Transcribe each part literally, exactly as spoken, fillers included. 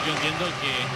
yo entiendo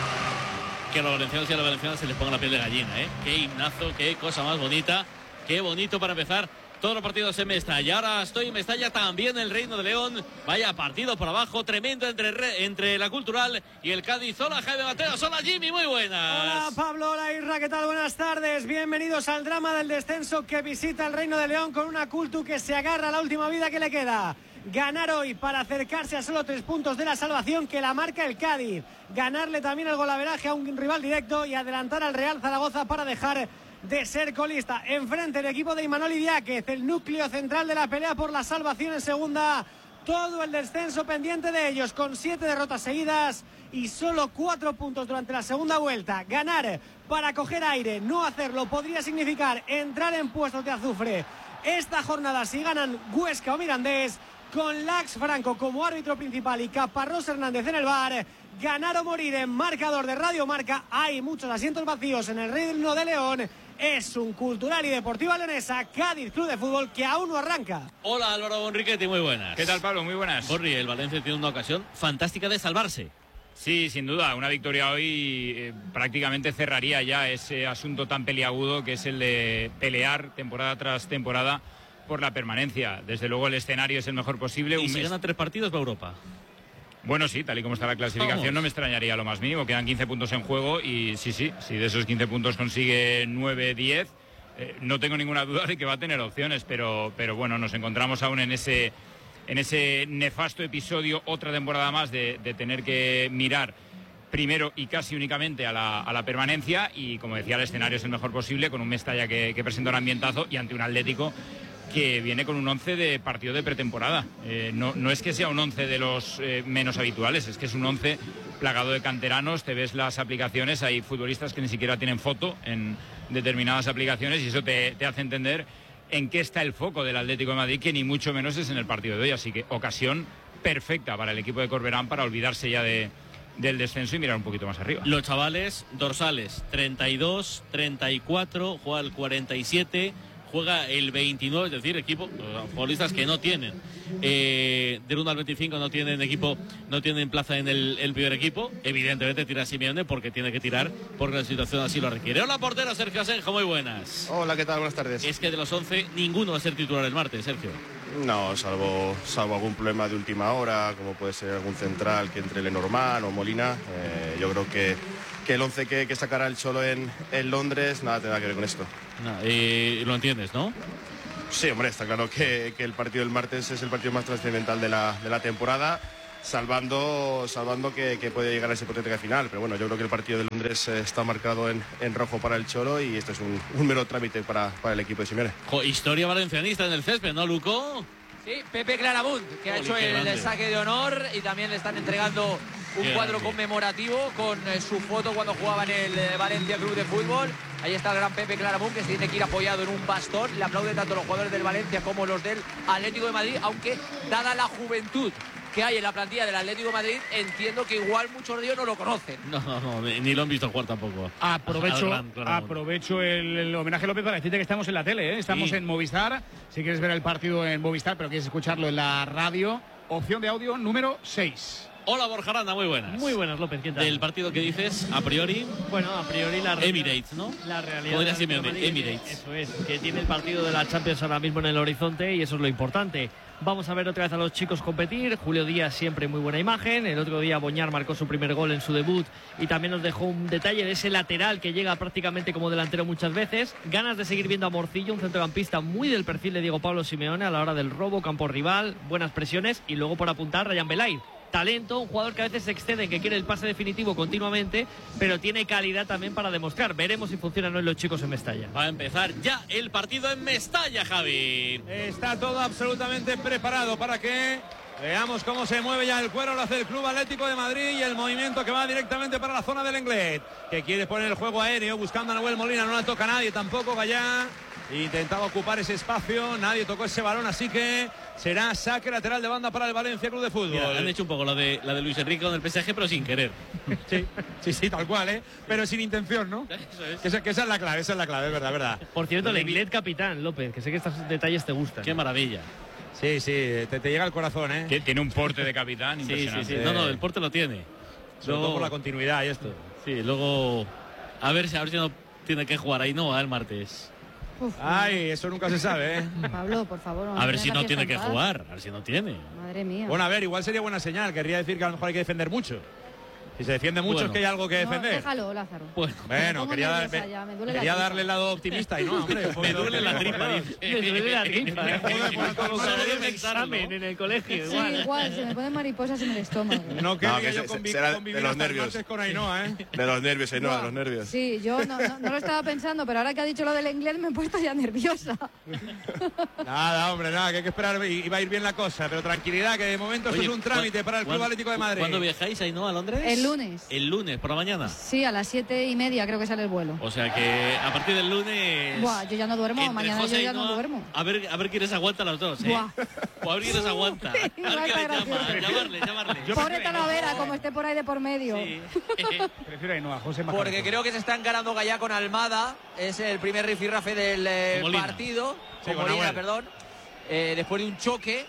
que, que a los valencianos y a las valencianas se les ponga la piel de gallina, ¿eh? Qué himnazo, qué cosa más bonita, qué bonito para empezar todos los partidos en Mestalla. Ahora estoy en Mestalla, también el Reino de León. Vaya partido por abajo, tremendo entre, entre la Cultural y el Cádiz. Hola Jaime Mateos, hola Jimmy, muy buenas. Hola Pablo, hola Isra, ¿qué tal? Buenas tardes. Bienvenidos al drama del descenso que visita el Reino de León con una Cultu que se agarra a la última vida que le queda. Ganar hoy para acercarse a solo tres puntos de la salvación que la marca el Cádiz. Ganarle también el golaveraje a un rival directo y adelantar al Real Zaragoza para dejar de ser colista. Enfrente el equipo de Imanol Idiáquez, el núcleo central de la pelea por la salvación en segunda. Todo el descenso pendiente de ellos, con siete derrotas seguidas y solo cuatro puntos durante la segunda vuelta. Ganar para coger aire, no hacerlo podría significar entrar en puestos de azufre esta jornada si ganan Huesca o Mirandés, con Lax Franco como árbitro principal y Caparrós Hernández en el V A R. Ganar o morir en marcador de Radio Marca. Hay muchos asientos vacíos en el Reino de León. Es un Cultural y Deportiva Leonesa Cádiz Club de Fútbol que aún no arranca. Hola Álvaro Bonriquetti, muy buenas. ¿Qué tal Pablo? Muy buenas. Borri, el Valencia tiene una ocasión fantástica de salvarse. Sí, sin duda, una victoria hoy eh, prácticamente cerraría ya ese asunto tan peliagudo que es el de pelear temporada tras temporada por la permanencia. Desde luego el escenario es el mejor posible. Y un si mes... gana tres partidos va a Europa. Bueno, sí, tal y como está la clasificación, Vamos. No me extrañaría lo más mínimo. Quedan quince puntos en juego y sí, sí, si de esos quince puntos consigue nueve, diez, eh, no tengo ninguna duda de que va a tener opciones, pero, pero bueno, nos encontramos aún en ese, en ese nefasto episodio, otra temporada más de, de tener que mirar primero y casi únicamente a la, a la permanencia y, como decía, el escenario es el mejor posible, con un Mestalla que, que presenta un ambientazo y ante un Atlético que viene con un once de partido de pretemporada. Eh, no, no es que sea un once de los eh, menos habituales, es que es un once plagado de canteranos. Te ves las aplicaciones, hay futbolistas que ni siquiera tienen foto en determinadas aplicaciones y eso te, te hace entender en qué está el foco del Atlético de Madrid, que ni mucho menos es en el partido de hoy. Así que ocasión perfecta para el equipo de Corberán para olvidarse ya de, del descenso y mirar un poquito más arriba. Los chavales dorsales, treinta y dos, treinta y cuatro, juega el cuarenta y siete... juega el veintinueve, es decir, equipo, futbolistas que no tienen eh, del uno al veinticinco no tienen equipo, no tienen plaza en el, el primer equipo. Evidentemente tira Simeone porque tiene que tirar, porque la situación así lo requiere. Hola portero, Sergio Asenjo, muy buenas. Hola, ¿qué tal? Buenas tardes. Es que de los once ninguno va a ser titular el martes, Sergio. No, salvo, salvo algún problema de última hora, como puede ser algún central que entre Lenormand o Molina. Eh, yo creo que que el once que, que sacará el Cholo en, en Londres nada tendrá que ver con esto. No, eh, lo entiendes, ¿no? Sí, hombre, está claro que, que el partido del martes es el partido más trascendental de la, de la temporada, salvando, salvando que, que puede llegar a ese hipotética final. Pero bueno, yo creo que el partido de Londres eh, está marcado en, en rojo para el Cholo y esto es un, un mero trámite para, para el equipo de Simeone. Jo, historia valencianista en el césped, ¿no, Luco? Sí, Pepe Claramunt, que Oli, ha hecho el grande. saque de honor y también le están entregando un qué cuadro grande. conmemorativo con eh, su foto cuando jugaba en el eh, Valencia Club de Fútbol. Ahí está el gran Pepe Claramunt, que se tiene que ir apoyado en un bastón. Le aplauden tanto los jugadores del Valencia como los del Atlético de Madrid, aunque dada la juventud que hay en la plantilla del Atlético de Madrid, entiendo que igual muchos de ellos no lo conocen. No, no, no, ni lo han visto jugar tampoco. Aprovecho, aprovecho el, el homenaje a López para decirte que estamos en la tele, ¿eh? Estamos sí. en Movistar. Si quieres ver el partido en Movistar, pero quieres escucharlo en la radio, opción de audio número seis. Hola Borja Aranda, muy buenas. Muy buenas, López, ¿qué tal? Del partido que dices, a priori. Bueno, a priori la Emirates, ¿no? La realidad. Podría ser Emirates. Eso es, que tiene el partido de la Champions ahora mismo en el horizonte y eso es lo importante. Vamos a ver otra vez a los chicos competir. Julio Díaz siempre muy buena imagen. El otro día Boñar marcó su primer gol en su debut y también nos dejó un detalle de ese lateral que llega prácticamente como delantero muchas veces. Ganas de seguir viendo a Morcillo, un centrocampista muy del perfil de Diego Pablo Simeone a la hora del robo, campo rival, buenas presiones y luego por apuntar Ryan Belay. Talento, un jugador que a veces se excede, que quiere el pase definitivo continuamente, pero tiene calidad también para demostrar. Veremos si funcionan hoy los chicos en Mestalla. Va a empezar ya el partido en Mestalla, Javi. Está todo absolutamente preparado para que veamos cómo se mueve ya el cuero, lo hace el Club Atlético de Madrid y el movimiento que va directamente para la zona del Englet, que quiere poner el juego aéreo buscando a Nahuel Molina, no la toca nadie tampoco. Gallá intentaba ocupar ese espacio, nadie tocó ese balón, así que será saque lateral de banda para el Valencia Club de Fútbol. Mira, han hecho un poco la de, la de Luis Enrique con el P S G, pero sin querer. Sí, sí, sí, tal cual, ¿eh? Pero sin intención, ¿no? Eso es. Que esa, que esa es la clave, esa es la clave, es verdad, verdad. Por cierto, el Englet capitán, López, que sé que estos detalles te gustan. Qué maravilla. Sí, sí, te, te llega al corazón, ¿eh? Tiene un porte de capitán impresionante. Sí, sí, sí. No, no, el porte lo tiene. Sobre luego, todo por la continuidad y esto. Sí, luego a ver si a ver si no tiene que jugar ahí, no, el martes. Uf, Ay, eso nunca se sabe, ¿eh? Pablo, por favor. No a ver si no tiene que jugar. jugar, a ver si no tiene. Madre mía. Bueno, a ver, igual sería buena señal. Querría decir que a lo mejor hay que defender mucho. Si se defiende mucho, bueno, es que hay algo que defender. No, déjalo, Lázaro. Bueno, bueno quería, dar, ya, me duele quería darle el lado optimista y no, hombre. Me duele la tripa. Me duele la tripa. Como un examen en el colegio. Sí, igual, igual se me ponen mariposas en el estómago. No quería yo convi convivir de los nervios con Ainhoa, ¿eh? De los nervios, Ainhoa, de los nervios. Sí, yo no, no, no lo estaba pensando, pero ahora que ha dicho lo del inglés me he puesto ya nerviosa. Nada, hombre, nada, que hay que esperar y va a ir bien la cosa, pero tranquilidad, que de momento esto es un trámite para el Club Atlético de Madrid. ¿Cuándo viajáis, Ainhoa, a Londres? El lunes. El lunes. ¿Por la mañana? Sí, a las siete y media creo que sale el vuelo. O sea que a partir del lunes... Buah, yo ya no duermo, mañana yo ya no duermo. A ver, a ver quiénes aguantan los dos, ¿eh? Buah. O a ver quiénes aguantan. A ver quién llama, llamarle, llamarle. Pobre Talavera, como esté por ahí de por medio. Sí. Prefiero a Ainhoa, José Porque Macarito. Creo que se está encarando Gallá con Almada. Es el primer rifirrafe del eh, partido. Sí, con Molina, perdón. Eh, después de un choque,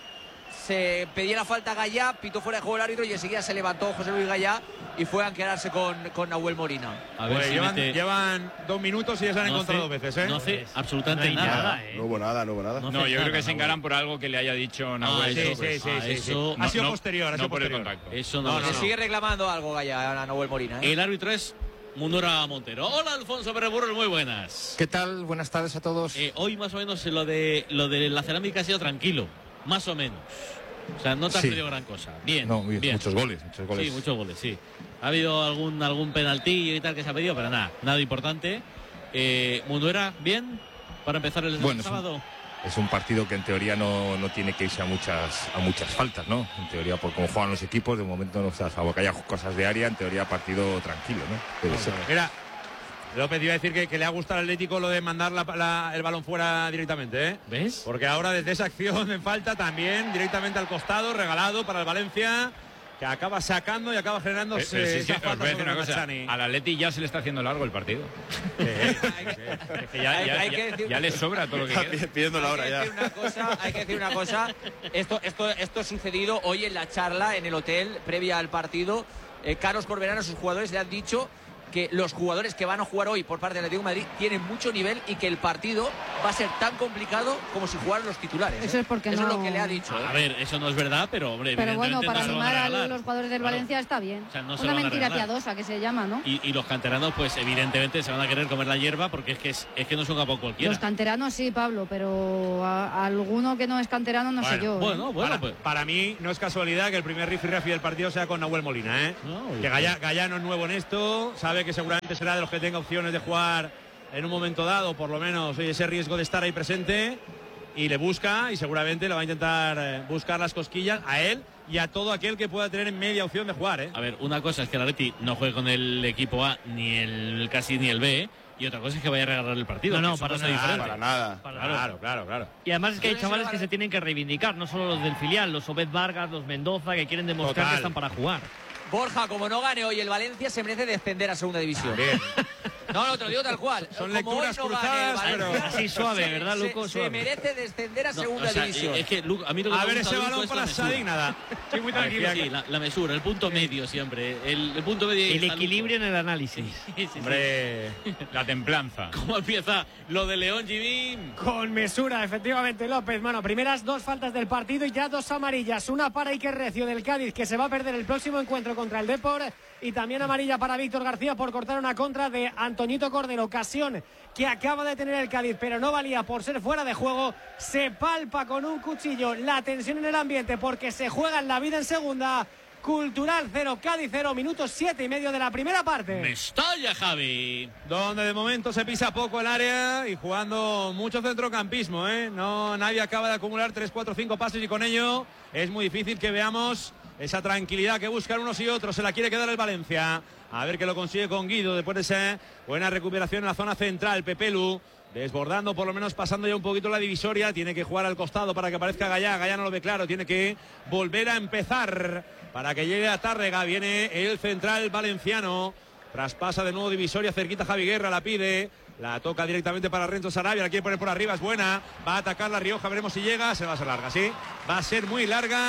se pedía la falta a Gallá, pitó fuera de juego el árbitro y enseguida se levantó José Luis Gallá y fue a quedarse con, con Nahuel Molina. A ver, pues si llevan, mete... llevan dos minutos y ya se han no encontrado hace, dos veces, ¿eh? No hace absolutamente no nada. nada ¿eh? No hubo nada, no hubo nada. No, no yo nada, creo que se encaran por algo que le haya dicho Nahuel. Ah, sí, sí, sí, ah, sí, eso, sí. Ha sido no, posterior, ha sido no posterior. por el contacto. Eso no, no, no, no. no. Sigue reclamando algo Gallá a Nahuel Molina, ¿eh? El árbitro es Munora Montero. Hola, Alfonso Perreburros, muy buenas. ¿Qué tal? Buenas tardes a todos. Eh, hoy más o menos lo de, lo de la cerámica ha sido tranquilo, más o menos. O sea, no te has sí. pedido gran cosa. Bien, no, bien. Muchos goles, muchos goles. Sí, muchos goles, sí. Ha habido algún algún penaltillo y tal que se ha pedido, pero nada, nada importante. Eh, Munduera, ¿bien? Para empezar el bueno, sábado. Es un, es un partido que en teoría no, no tiene que irse a muchas a muchas faltas, ¿no? En teoría, por cómo juegan los equipos, de momento, no, o sea, salvo que haya cosas de área, en teoría partido tranquilo, ¿no? Debe no, ser. Mira, López iba a decir que, que le ha gustado al Atlético lo de mandar la, la, el balón fuera directamente, ¿eh? ¿Ves? Porque ahora desde esa acción en falta también directamente al costado, regalado para el Valencia, que acaba sacando y acaba generando eh, esa sí, sí, falta. Os voy a decir una cosa, al Atleti ya se le está haciendo largo el partido. Eh, es que ya, ya, ya, decir, ya le sobra todo lo que queda. Pidiendo la hora hay ya. Que decir una cosa, hay que decir una cosa, esto, esto, esto ha sucedido hoy en la charla en el hotel previa al partido. Eh, Carlos Corberán a sus jugadores le han dicho que los jugadores que van a jugar hoy por parte del Atlético de Madrid tienen mucho nivel y que el partido va a ser tan complicado como si jugaran los titulares, ¿eh? Eso es porque eso no... es lo que le ha dicho, ¿eh? A ver, eso no es verdad, pero hombre, pero bueno, para no animar a, a los jugadores del claro. Valencia está bien. O sea, no una mentira piadosa que se llama, ¿no? Y, y los canteranos, pues evidentemente se van a querer comer la hierba porque es que es, es que no es un campo cualquiera. Los canteranos sí, Pablo, pero a, a alguno que no es canterano no bueno, sé yo. Bueno, ¿eh? bueno, para, pues. para mí no es casualidad que el primer rifirrafi del partido sea con Nahuel Molina, ¿eh? No, que Gallá, Gallá no es nuevo en esto, sabe que seguramente será de los que tenga opciones de jugar en un momento dado, por lo menos oye, ese riesgo de estar ahí presente, y le busca y seguramente le va a intentar eh, buscar las cosquillas a él y a todo aquel que pueda tener en media opción de jugar, ¿eh? A ver, una cosa es que el Atleti no juegue con el equipo A ni el casi ni el B, ¿eh? Y otra cosa es que vaya a regalar el partido. No, no, para nada, para nada. Para claro, claro, claro, claro. Y además es que hay chavales que se tienen que reivindicar, no solo los del filial, los Obed Vargas, los Mendoza, que quieren demostrar Total. que están para jugar. Borja, como no gane hoy el Valencia, se merece descender a segunda división. Bien. No, no, te lo digo tal cual. Son como lecturas hoy no cruzadas, gane el Valencia, pero... Así suave, se, ¿verdad, Luco? Se, Suave. se merece descender a segunda no, o sea, división. Es que, Luco, a mí lo que a me ver gusta, ese Luco, balón es para la mesura. Sadik, nada. Sí, muy tranquilo. Sí, la, la mesura, el punto medio siempre. El, el punto medio. El equilibrio en el análisis. Sí, sí, sí. Hombre, la templanza. ¿Cómo empieza lo de León, Jimmy? Con mesura, efectivamente, López. Bueno, primeras dos faltas del partido y ya dos amarillas. Una para Iker Recio del Cádiz, que se va a perder el próximo encuentro contra el Depor. Y también amarilla para Víctor García por cortar una contra de Antoñito Cordero. Ocasión que acaba de tener el Cádiz, pero no valía por ser fuera de juego. Se palpa con un cuchillo la tensión en el ambiente porque se juega en la vida en segunda. Cultural cero, Cádiz cero, minutos siete y medio de la primera parte. Mestalla, Javi. Donde de momento se pisa poco el área y jugando mucho centrocampismo, ¿eh? No, nadie acaba de acumular tres, cuatro, cinco pases y con ello es muy difícil que veamos esa tranquilidad que buscan unos y otros. Se la quiere quedar el Valencia. A ver que lo consigue con Guido después de esa buena recuperación en la zona central. Pepelu desbordando, por lo menos pasando ya un poquito la divisoria. Tiene que jugar al costado para que aparezca Gallá. Gallá no lo ve claro. Tiene que volver a empezar para que llegue a Tárrega. Viene el central valenciano. Traspasa de nuevo divisoria. Cerquita Javi Guerra. La pide. La toca directamente para Renzo Sarabia. La quiere poner por arriba. Es buena. Va a atacar La Rioja. Veremos si llega. Se va a ser larga, ¿sí? Va a ser muy larga.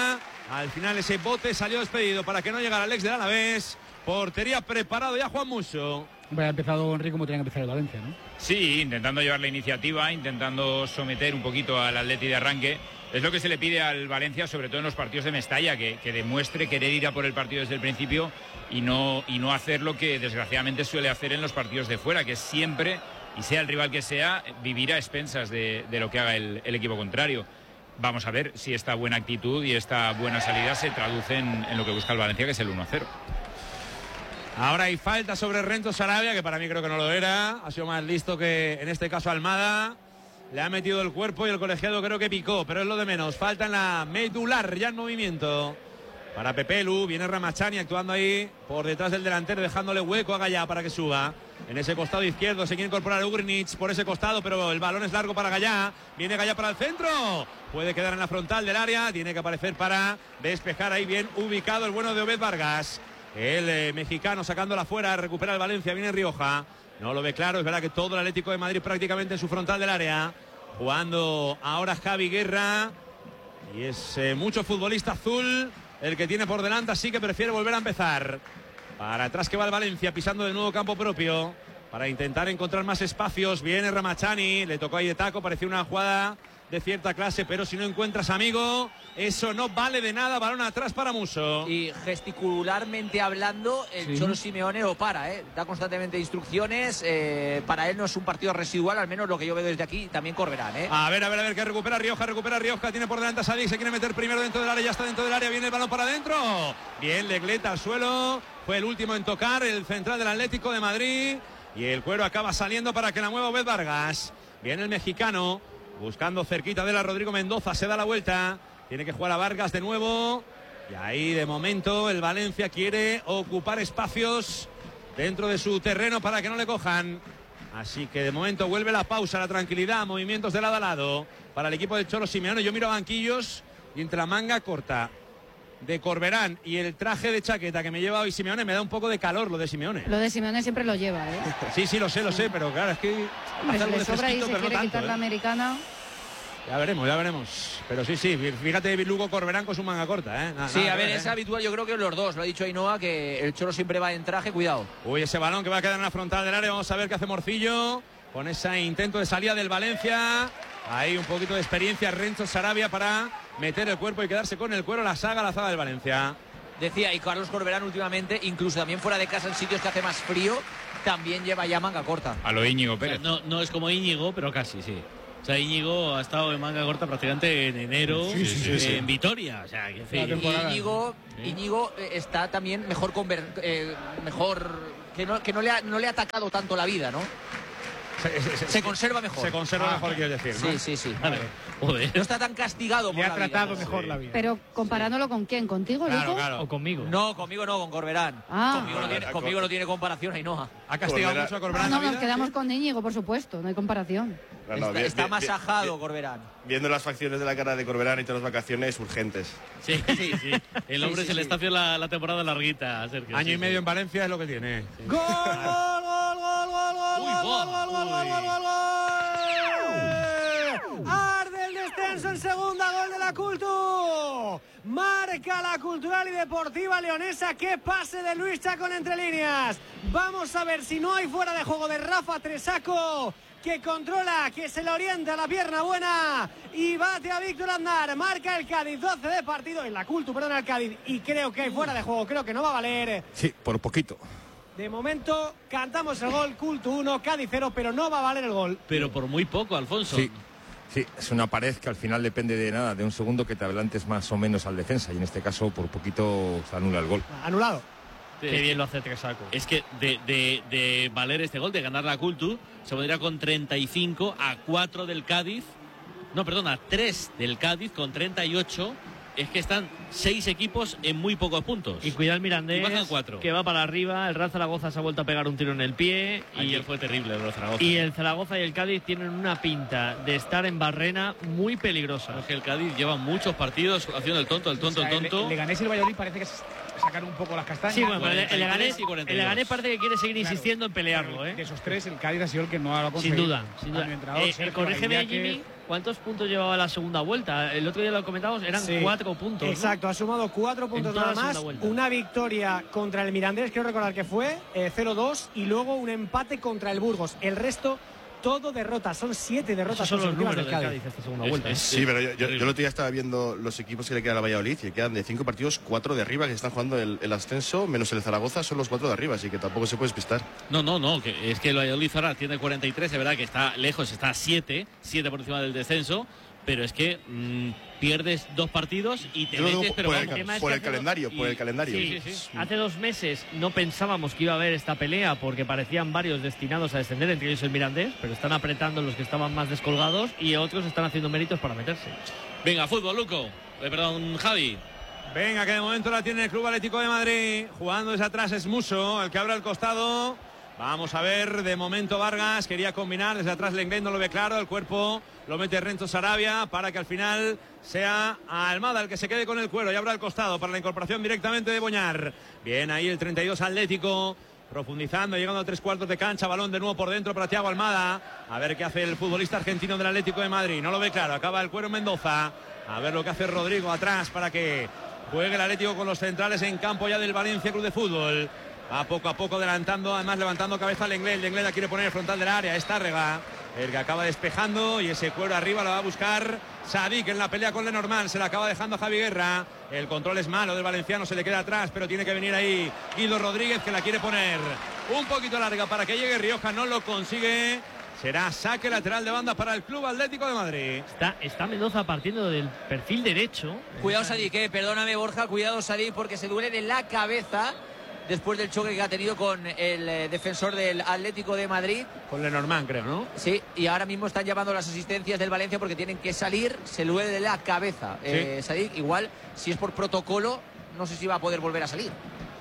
Al final ese bote salió despedido para que no llegara el ex del Alavés. Portería preparado ya Juan Musso. Bueno, ha empezado Enrique como tenía que empezar el Valencia, ¿no? Sí, intentando llevar la iniciativa, intentando someter un poquito al Atleti de arranque. Es lo que se le pide al Valencia, sobre todo en los partidos de Mestalla, que, que demuestre querer ir a por el partido desde el principio y no, y no hacer lo que desgraciadamente suele hacer en los partidos de fuera, que siempre, y sea el rival que sea, vivir a expensas de, de lo que haga el, el equipo contrario. Vamos a ver si esta buena actitud y esta buena salida se traducen en lo que busca el Valencia, que es el uno a cero. Ahora hay falta sobre Renzo Sarabia, que para mí creo que no lo era. Ha sido más listo que en este caso Almada. Le ha metido el cuerpo y el colegiado creo que picó, pero es lo de menos. Falta en la medular, ya en movimiento. Para Pepelu, viene Ramachani actuando ahí por detrás del delantero, dejándole hueco a Gallá para que suba. En ese costado izquierdo se quiere incorporar Ugrinic por ese costado, pero el balón es largo para Gallá. Viene Gallá para el centro. Puede quedar en la frontal del área. Tiene que aparecer para despejar ahí bien ubicado el bueno de Obed Vargas. El eh, mexicano sacándola fuera, recupera el Valencia, viene Rioja. No lo ve claro, es verdad que todo el Atlético de Madrid prácticamente en su frontal del área. Jugando ahora Javi Guerra. Y es eh, mucho futbolista azul el que tiene por delante, así que prefiere volver a empezar. Para atrás que va el Valencia, pisando de nuevo campo propio. Para intentar encontrar más espacios. Viene Ramachani, le tocó ahí de taco, parecía una jugada de cierta clase, pero si no encuentras, amigo, eso no vale de nada. Balón atrás para Musso. Y gesticularmente hablando, el sí. Cholo Simeone lo para, ¿eh? Da constantemente instrucciones. Eh, para él no es un partido residual, al menos lo que yo veo desde aquí. También Corberán, ¿eh? A ver, a ver, a ver, que recupera Rioja, recupera Rioja. Tiene por delante a Sadik, se quiere meter primero dentro del área, ya está dentro del área. Viene el balón para adentro. Bien, Legleta al suelo. Fue el último en tocar, el central del Atlético de Madrid. Y el cuero acaba saliendo para que la mueva Obed Vargas. Viene el mexicano. Buscando cerquita de la Rodrigo Mendoza, se da la vuelta. Tiene que jugar a Vargas de nuevo. Y ahí de momento el Valencia quiere ocupar espacios dentro de su terreno para que no le cojan. Así que de momento vuelve la pausa, la tranquilidad, movimientos de lado a lado para el equipo del Cholo Simeone. Yo miro a banquillos y entre la manga corta de Corberán y el traje de chaqueta que me lleva hoy Simeone, me da un poco de calor lo de Simeone. Lo de Simeone siempre lo lleva, ¿eh? Sí, sí, lo sé, lo sé, pero claro, es que hombre, hace algo de sobra y se quiere tanto, quitar ¿eh? La americana. Ya veremos, ya veremos. Pero sí, sí, fíjate Lugo Corberán con su manga corta, ¿eh? Nada, sí, nada a ver, ver, es ¿eh? habitual, yo creo que los dos, lo ha dicho Ainhoa, que el Cholo siempre va en traje, cuidado. Uy, ese balón que va a quedar en la frontal del área, vamos a ver qué hace Morcillo con ese intento de salida del Valencia. Ahí un poquito de experiencia Renzo Sarabia para meter el cuerpo y quedarse con el cuero, la saga, la zaga del Valencia. Decía, y Carlos Corberán últimamente, incluso también fuera de casa en sitios que hace más frío, también lleva ya manga corta. A lo Íñigo Pérez. O sea, no, no es como Íñigo, pero casi, sí. O sea, Íñigo ha estado en manga corta prácticamente en enero, sí, sí, sí, sí. en Vitoria. O sea, que sí. Íñigo, sí. Íñigo está también mejor, conver, eh, mejor que, no, que no, le ha, no le ha atacado tanto la vida, ¿no? Se, se, se, se conserva mejor. Se conserva ah, mejor, quieres decir, ¿no? Sí, sí, sí. Vale. Joder. No está tan castigado por le ha la tratado vida, mejor sí. la vida. Pero comparándolo con quién, ¿contigo, claro, Luco? Claro. ¿O conmigo? No, conmigo no, con Corberán. Ah. Conmigo, no tiene, conmigo no tiene comparación, Ainhoa. ¿Ha castigado Corberán. mucho a Corberán? No, no, la nos vida? quedamos con Íñigo, por supuesto, no hay comparación. No, no, está bien, está bien, masajado bien, Corberán. Viendo las facciones de la cara de Corberán y todas las vacaciones urgentes. Sí, sí, sí. El hombre sí, sí, se le está haciendo la, la temporada larguita, Sergio. Año sí, y medio sí. en Valencia es lo que tiene. ¡Gol, gol, gol, gol, gol, gol, Uy, gol, gol, gol, gol, gol, gol, gol! Arde el descenso en segunda, gol de la Cultu. Marca la Cultural y Deportiva Leonesa. ¡Qué pase de Luis Chacón entre líneas! Vamos a ver si no hay fuera de juego de Rafa Tresaco, que controla, que se le orienta la pierna buena y bate a Víctor Aznar. Marca el Cádiz, doce de partido en la Cultu, perdón, el Cádiz, y creo que hay fuera de juego, creo que no va a valer. Sí, por poquito. De momento cantamos el gol, Cultu uno, Cádiz cero, pero no va a valer el gol. Pero por muy poco, Alfonso. Sí, sí, es una pared que al final depende de nada, de un segundo que te adelantes más o menos al defensa, y en este caso por poquito se anula el gol. Anulado. Qué bien lo hace Tresaco. Es que de, de, de valer este gol, de ganar la Cultu, se pondría con treinta y cinco a cuatro del Cádiz. No, perdón, a tres del Cádiz con treinta y ocho. Es que están seis equipos en muy pocos puntos. Y cuidado el Mirandés, y bajan cuatro. Que va para arriba. El Real Zaragoza se ha vuelto a pegar un tiro en el pie. Ayer y fue terrible el Zaragoza. Y el Zaragoza y el Cádiz tienen una pinta de estar en barrena muy peligrosa. Es que el Cádiz lleva muchos partidos haciendo el tonto, el tonto, o sea, el tonto. El Leganés y el Valladolid parece que sacar un poco las castañas. Sí, bueno, pero el, el, Leganés, el Leganés parece que quiere seguir claro, insistiendo en pelearlo, ¿eh? De esos tres, el Cádiz ha sido el que no ha conseguido. Sin duda, sin duda. Eh, eh, corrígeme, Jimmy, ¿cuántos puntos llevaba la segunda vuelta? El otro día lo comentábamos, eran sí, cuatro puntos, ¿no? Exacto, ha sumado cuatro puntos nada más. Una victoria contra el Mirandés, quiero recordar que fue eh, cero dos, y luego un empate contra el Burgos. El resto, todo derrotas, son siete derrotas. Esos son los números del Cádiz, Cádiz esta segunda es, vuelta. Es, sí, pero yo, yo, yo el otro día estaba viendo los equipos que le quedan a Valladolid y quedan de cinco partidos, cuatro de arriba que están jugando el, el ascenso, menos el Zaragoza, son los cuatro de arriba, así que tampoco se puede despistar. No, no, no, que es que el Valladolid ahora tiene cuarenta y tres, es verdad que está lejos, está a siete, siete por encima del descenso, pero es que mmm, pierdes dos partidos y te metes, pero por vamos, el, por el calendario, y, por el calendario. Sí, sí, sí. Hace dos meses no pensábamos que iba a haber esta pelea porque parecían varios destinados a descender, entre ellos el Mirandés, pero están apretando los que estaban más descolgados y otros están haciendo méritos para meterse. Venga, fútbol, Luco. Eh, perdón, Javi. Venga, que de momento la tiene el Club Atlético de Madrid. Jugando desde atrás es Muso, el que abre al costado. Vamos a ver, de momento Vargas quería combinar, desde atrás Lenglet no lo ve claro, el cuerpo lo mete Renzo Sarabia para que al final sea Almada el que se quede con el cuero y abra el costado para la incorporación directamente de Boñar. Bien ahí el treinta y dos Atlético, profundizando, llegando a tres cuartos de cancha, balón de nuevo por dentro para Thiago Almada. A ver qué hace el futbolista argentino del Atlético de Madrid, no lo ve claro, acaba el cuero Mendoza. A ver lo que hace Rodrigo atrás para que juegue el Atlético con los centrales en campo ya del Valencia Club de Fútbol. Va poco a poco adelantando, además levantando cabeza Lenglet. Lenglet la quiere poner en frontal del área. Es Tárrega el que acaba despejando y ese cuero arriba lo va a buscar Sadik en la pelea con Lenormand. Se la acaba dejando a Javi Guerra. El control es malo del valenciano, se le queda atrás, pero tiene que venir ahí Guido Rodríguez que la quiere poner un poquito larga para que llegue Rioja. No lo consigue. Será saque lateral de banda para el Club Atlético de Madrid. Está, está Mendoza partiendo del perfil derecho. Cuidado Sadik, eh, perdóname Borja, cuidado Sadik porque se duele de la cabeza después del choque que ha tenido con el eh, defensor del Atlético de Madrid. Con Lenormand, creo, ¿no? Sí, y ahora mismo están llamando las asistencias del Valencia porque tienen que salir, se le duele de la cabeza. ¿Sí? Eh, Sadik, igual, si es por protocolo, no sé si va a poder volver a salir.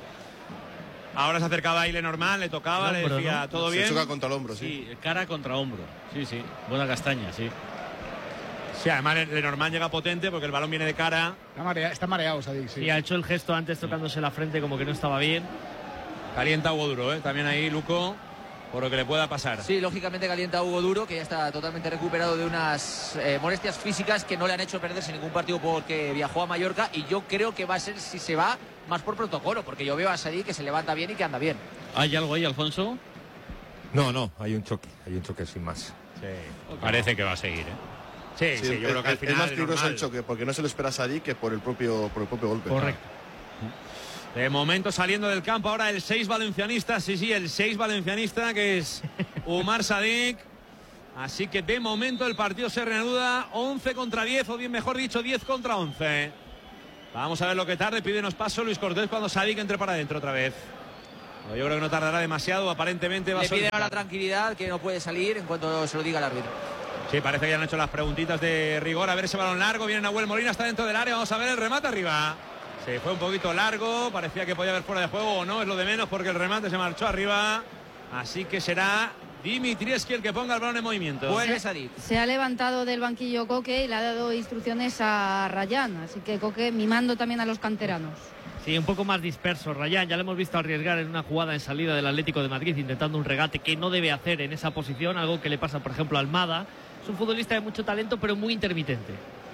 Ahora se acercaba ahí Lenormand, le tocaba, hombro, le decía, ¿no? ¿Todo bien? Se choca contra el hombro, sí. Sí, cara contra hombro. Sí, sí, buena castaña, sí. Sí, además Lenormand llega potente porque el balón viene de cara. Está mareado, está mareado Sadik, sí. Y ha hecho el gesto antes tocándose la frente como que no estaba bien. Calienta Hugo Duro, ¿eh? También ahí Luco, por lo que le pueda pasar. Sí, lógicamente calienta Hugo Duro, que ya está totalmente recuperado de unas eh, molestias físicas que no le han hecho perderse ningún partido porque viajó a Mallorca, y yo creo que va a ser, si se va, más por protocolo, porque yo veo a Sadik que se levanta bien y que anda bien. ¿Hay algo ahí, Alfonso? No, no, hay un choque, hay un choque sin más. Sí, okay. Parece que va a seguir, ¿eh? Sí, sí, sí, yo creo que al final es más peligroso el choque porque no se lo espera a Sadik que por el propio, por el propio golpe. Correcto. De momento saliendo del campo ahora el seis valencianista, sí, sí, el seis valencianista que es Umar Sadik. Así que de momento el partido se reanuda once contra diez, o bien mejor dicho diez contra once. Vamos a ver lo que tarde, pídenos paso Luis Cortés cuando Sadik entre para adentro otra vez. Yo creo que no tardará demasiado, aparentemente va a Le piden a la tranquilidad que no puede salir en cuanto se lo diga el árbitro. Sí, parece que ya han hecho las preguntitas de rigor. A ver ese balón largo. Viene Nahuel Molina, está dentro del área. Vamos a ver el remate arriba. Se fue un poquito largo. Parecía que podía haber fuera de juego o no. Es lo de menos porque el remate se marchó arriba. Así que será Dimitrievski el que ponga el balón en movimiento. Vuelve Sadik. Se ha levantado del banquillo Coque y le ha dado instrucciones a Rayán. Así que Coque mimando también a los canteranos. Sí, un poco más disperso Rayán, ya lo hemos visto arriesgar en una jugada en salida del Atlético de Madrid intentando un regate que no debe hacer en esa posición, algo que le pasa por ejemplo a Almada. Es un futbolista de mucho talento pero muy intermitente.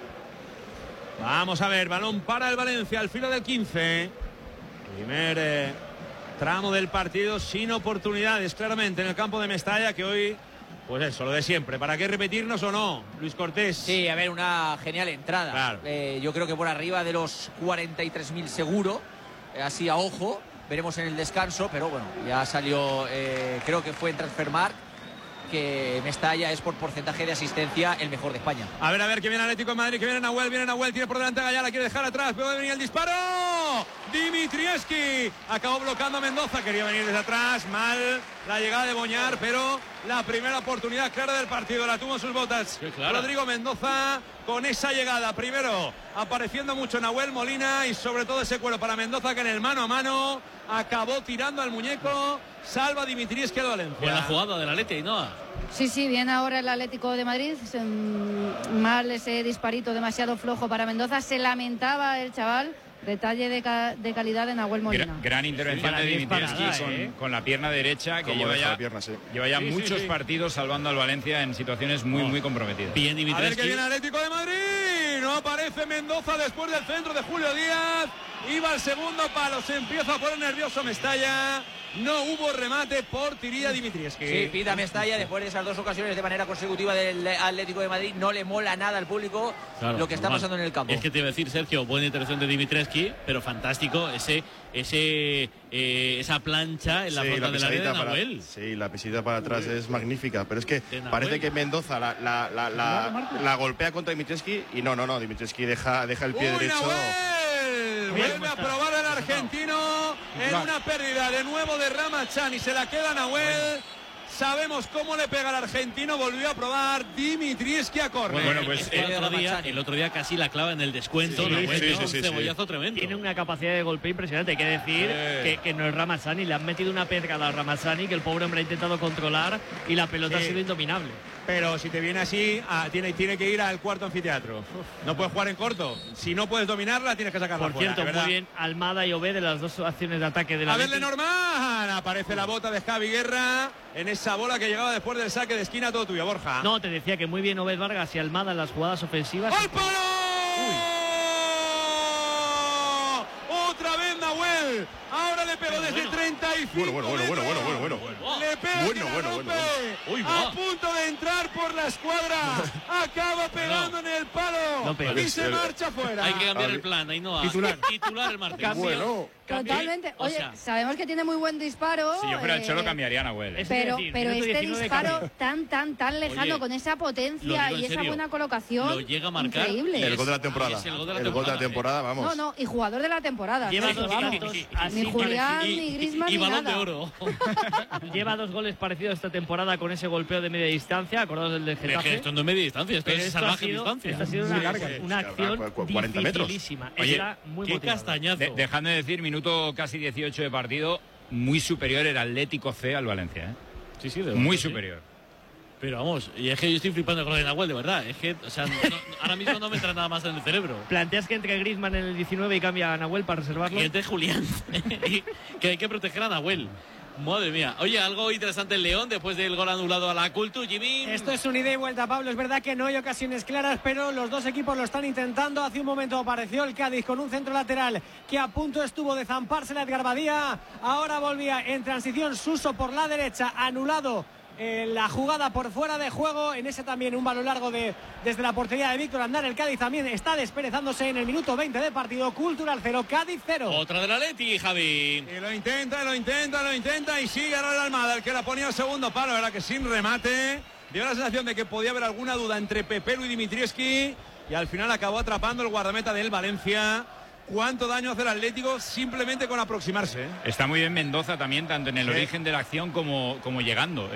Vamos a ver, balón para el Valencia al filo del quince. Primer eh, tramo del partido sin oportunidades claramente en el campo de Mestalla, que hoy, pues eso, lo de siempre. ¿Para qué repetirnos o no, Luis Cortés? Sí, a ver, una genial entrada. Claro. Eh, yo creo que por arriba de los cuarenta y tres mil seguro, eh, así a ojo, veremos en el descanso, pero bueno, ya salió, eh, creo que fue en Transfermarkt, que Mestalla es por porcentaje de asistencia el mejor de España. A ver, a ver, que viene Atlético de Madrid, que viene Nahuel, viene Nahuel, tiene por delante a Gallá, la quiere dejar atrás, puede venir el disparo. Dimitrievski acabó bloqueando a Mendoza, quería venir desde atrás, mal la llegada de Boñar, pero la primera oportunidad clara del partido la tuvo en sus botas. Rodrigo Mendoza con esa llegada, primero apareciendo mucho Nahuel Molina y sobre todo ese cuero para Mendoza, que en el mano a mano acabó tirando al muñeco. Salva Dimitrievski de Valencia. Buena jugada del Atleti, ¿no? Sí, sí, viene ahora el Atlético de Madrid. Mal ese disparito demasiado flojo para Mendoza. Se lamentaba el chaval Detalle de, ca de calidad de Nahuel Molina. Gran, gran intervención sí, de Dimitrievski con, ¿eh? con la pierna derecha, que lleva ya, pierna, sí. lleva ya sí, muchos sí, sí. partidos salvando al Valencia en situaciones muy, oh. muy comprometidas. Bien, A ver que viene Atlético de Madrid. No aparece Mendoza después del centro de Julio Díaz. Iba al segundo palo, se empieza a poner nervioso Mestalla. No hubo remate por Tiría Dimitrievski. Sí, pida Mestalla después de esas dos ocasiones de manera consecutiva del Atlético de Madrid. No le mola nada al público claro, lo que está normal. pasando en el campo. Es que te iba a decir, Sergio, buena intervención de Dimitrievski, pero fantástico ese, ese, eh, esa plancha en la sí, frontal de la red de para, Nahuel. sí, la pisita para atrás es magnífica, pero es que Nahuel. parece que Mendoza la, la, la, la, la golpea contra Dimitrievski y no, no, no, Dimitrievski deja, deja el pie ¡Uy, derecho. Nahuel! Vuelve a probar el argentino en una pérdida de nuevo de Ramazán y se la queda Nahuel. Sabemos cómo le pega al argentino, volvió a probar Dimitrievski a córner. Bueno, pues el otro, día, el otro día casi la clava en el descuento, Sí, Nahuel, sí, sí, sí, un sí, cebollazo sí. tremendo. Tiene una capacidad de golpe impresionante. Hay que decir Sí. que, que no es Ramazani, le han metido una pegada a Ramazani que el pobre hombre ha intentado controlar y la pelota Sí. ha sido indominable. Pero si te viene así, ah, tiene, tiene que ir al cuarto anfiteatro. No puedes jugar en corto. Si no puedes dominarla, tienes que sacarla Por fuera, cierto, ¿verdad? muy bien Almada y Obed de las dos acciones de ataque de la A verle Norman. Aparece la bota de Javi Guerra en esa bola que llegaba después del saque de esquina. Todo tuyo, Borja. No, te decía que muy bien Obed Vargas y Almada en las jugadas ofensivas. ¡Al palo! Otra vez Nahuel. Ahora le pegó desde bueno. treinta y cinco Bueno, bueno, bueno, bueno, bueno, bueno, bueno. Le pega Bueno, que la bueno, rompe. bueno, Uy, a va. punto de entrar por la escuadra. Acaba pegando en el palo. López. Y se marcha fuera. Hay que cambiar A el ver. plan, ahí no. Titular. Titular el martes. Cambio. Bueno, Cambio. Totalmente. O Oye, sea, sabemos que tiene muy buen disparo. Si yo fuera el Cholo eh, cambiaría a Nahuel. ¿eh? Es Pero, decir, pero minuto este diecinueve disparo cambio. tan, tan, tan lejano, Oye, con esa lo potencia digo en y esa serio, buena colocación. lo llega a marcar. Increíble. el gol de la temporada. Es el gol de la El gol de la temporada, temporada, vamos. No, no, y jugador de la temporada. Lleva ¿no? dos Vamos. tantos y- así Ni Julián, parecidos. ni Griezmann, y ni balón nada. de oro. Lleva dos goles parecidos esta temporada con ese golpeo de media distancia. Acordaos del de Es que Getafe. esto no es media distancia, esto Pero es esto ha salvaje sido, distancia. esto ha sido una, Muy larga. una Es que acción habrá cu- cuarenta metros. dificilísima. Oye, Era muy Qué motivador. castañazo. De- dejando de decir, minuto casi dieciocho de partido, muy superior el Atlético C al Valencia. ¿eh? Sí, sí, de Muy verdad, sí. superior. Pero vamos, y es que yo estoy flipando con el Nahuel, de verdad. Es que, o sea, no- ahora mismo no me entra nada más en el cerebro. ¿Planteas que entre Griezmann en el diecinueve y cambia a Nahuel para reservarlo? Y entre Julián. Y que hay que proteger a Nahuel. Madre mía. Oye, algo interesante en León después del gol anulado a la Cultu, Jimmy. Esto es un ida y vuelta, Pablo. Es verdad que no hay ocasiones claras, pero los dos equipos lo están intentando. Hace un momento apareció el Cádiz con un centro lateral que a punto estuvo de zampársela a Edgar Badía. Ahora volvía en transición Suso por la derecha, anulado eh, la jugada por fuera de juego. En ese también un balón largo de, desde la portería de Víctor Andar. El Cádiz también está desperezándose en el minuto veinte de partido. Cultural cero, Cádiz cero. Otra de la Leti, Javi. Y lo intenta, lo intenta, lo intenta y sigue ahora el Almada, el que la ponía al segundo palo, verdad que sin remate. Dio la sensación de que podía haber alguna duda entre Pepelu y Dimitrievski y al final acabó atrapando el guardameta del Valencia. ¿Cuánto daño hace el Atlético simplemente con aproximarse? Está muy bien Mendoza también, tanto en el Sí. origen de la acción como, como llegando.